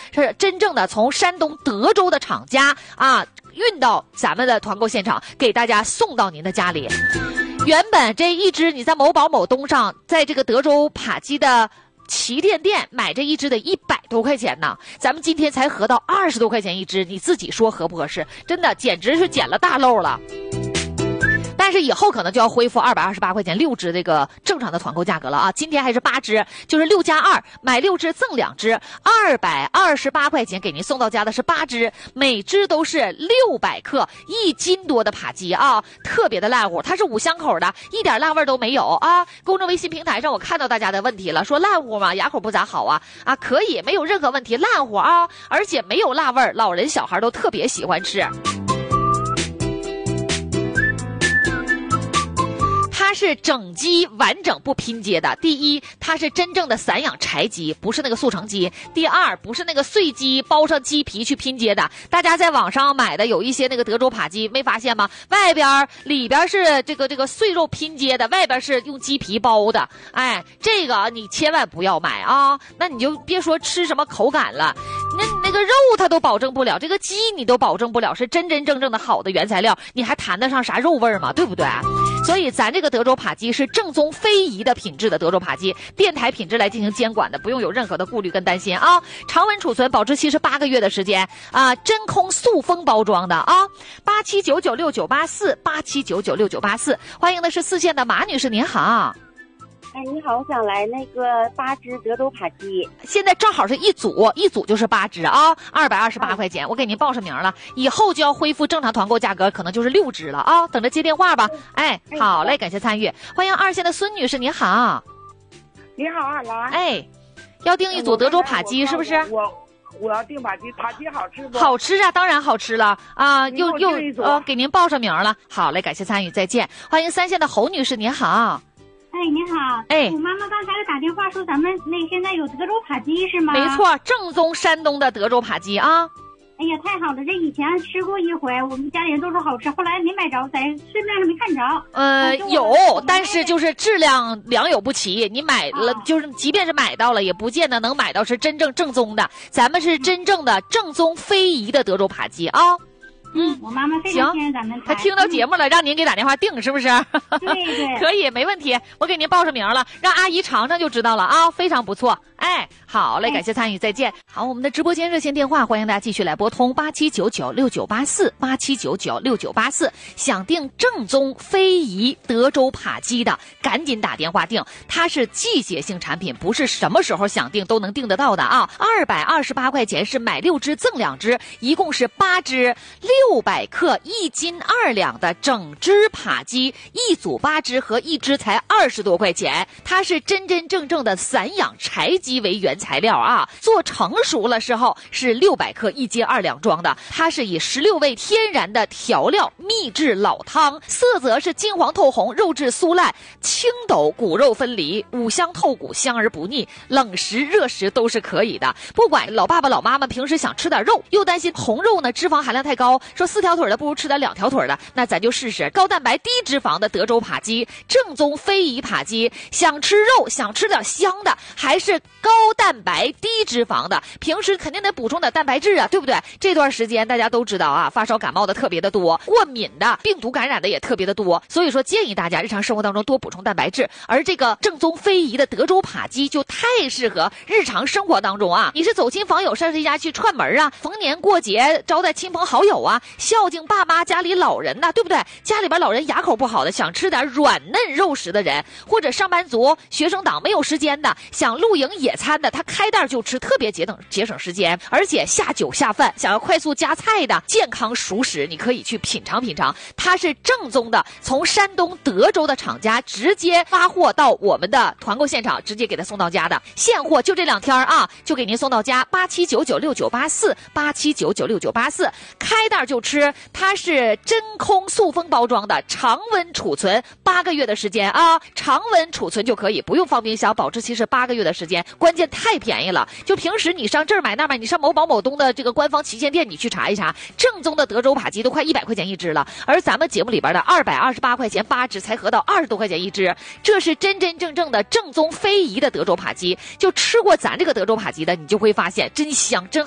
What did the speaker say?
是真正的从山东德州的厂家啊运到咱们的团购现场，给大家送到您的家里。原本这一只你在某宝某东上，在这个德州扒鸡的旗舰店买这一只的100多块钱呢，咱们今天才合到20多块钱一只，你自己说合不合适？真的简直是捡了大漏了。但是以后可能就要恢复228块钱6只这个正常的团购价格了啊！今天还是8只，就是6加2，买6只赠2只，228块钱给您送到家的是8只，每只都是600克，1斤多的扒鸡啊，特别的烂乎，它是5香口的，一点辣味都没有啊！公众微信平台上我看到大家的问题了，说烂乎吗？牙口不咋好啊？啊，可以，没有任何问题，烂乎啊，而且没有辣味，老人小孩都特别喜欢吃。它是整鸡完整不拼接的。第一，它是真正的散养柴鸡，不是那个速成鸡。第二，不是那个碎鸡包上鸡皮去拼接的。大家在网上买的有一些那个德州扒鸡，没发现吗？外边里边是这个碎肉拼接的，外边是用鸡皮包的。哎，这个你千万不要买啊！那你就别说吃什么口感了，那个肉它都保证不了，这个鸡你都保证不了是真真正正的好的原材料，你还谈得上啥肉味吗？对不对？所以咱这个德州扒鸡是正宗非遗的品质的德州扒鸡，电台品质来进行监管的，不用有任何的顾虑跟担心啊。常温储存，保质期是8个月的时间啊，真空塑封包装的啊。87996984，87996984，欢迎的是4线的马女士，您好。 哎，你好，我想来那个8只德州扒鸡，现在正好是一组就是8只啊，228块钱，我给您报上名了，以后就要恢复正常团购价格，可能就是6只了啊，等着接电话吧。哎，好嘞，感谢参与，欢迎2线的孙女士，您好。 你好啊，来。 哎，要订一组德州扒鸡是不是？ 我要订扒鸡好吃不？ 好吃啊，当然好吃了啊，又给您报上名了。好嘞，感谢参与，再见。欢迎3线的侯女士，您好。 哎，你好！ 哎， 我妈妈刚才打电话说咱们现在有德州扒鸡是吗？ 没错，正宗山东的德州扒鸡啊！ 哎呀，太好了！这以前吃过一回，我们家里人都说好吃，后来没买着，在市面上没看着。 有，但是就是质量良莠不齐。你买了，就是即便是买到了，也不见得能买到是真正正宗的。咱们是真正的正宗非遗的德州扒鸡啊！ 我妈妈非常信任咱们台。 她听到节目了，让您给打电话订，是不是？ 对， 可以，没问题。我给您报上名了，让阿姨尝尝就知道了啊，非常不错。哎，好嘞，感谢参与，再见。好，我们的直播间热线电话，欢迎大家继续来拨通87996984，87996984。想订正宗非遗德州扒鸡的，赶紧打电话订，它是季节性产品，不是什么时候想订都能订得到的啊。228块钱是买6只赠2只，一共是8只。600克1斤2两的整只扒鸡，一组8只和一只才20多块钱。它是真真正正的散养柴鸡为原材料啊，做成熟了时候是600克1斤2两装的。它是以16味天然的调料秘制老汤，色泽是金黄透红，肉质酥烂，青抖骨肉分离，五香透骨，香而不腻，冷食热食都是可以的。不管老爸爸老妈妈平时想吃点肉，又担心红肉呢脂肪含量太高，说4条腿的不如吃点2条腿的，那咱就试试高蛋白低脂肪的德州扒鸡，正宗非遗扒鸡。想吃肉，想吃点香的，还是高蛋白低脂肪的，平时肯定得补充点蛋白质啊，对不对？这段时间大家都知道啊，发烧感冒的特别的多，过敏的病毒感染的也特别的多，所以说建议大家日常生活当中多补充蛋白质。而这个正宗非遗的德州扒鸡就太适合日常生活当中啊，你是走亲访友上谁家去串门啊，逢年过节招待亲朋好友啊，孝敬爸妈家里老人呐，对不对？家里边老人牙口不好的，想吃点软嫩肉食的人，或者上班族、学生党没有时间的，想露营野餐的，他开袋就吃，特别节省时间，而且下酒下饭，想要快速夹菜的健康熟食，你可以去品尝品尝。它是正宗的，从山东德州的厂家直接发货到我们的团购现场，直接给他送到家的，现货就这2天啊，就给您送到家。87996984，87996984，开袋就吃。它是真空塑封包装的，常温储存8个月的时间啊，常温储存就可以，不用放冰箱，保质期是8个月的时间。关键太便宜了，就平时你上这儿买那儿买，你上某宝某东的这个官方旗舰店你去查一查，正宗的德州扒鸡都快100块钱一只了，而咱们节目里边的228块钱8只才合到20多块钱一只，这是真真正正的正宗非遗的德州扒鸡。就吃过咱这个德州扒鸡的，你就会发现真香真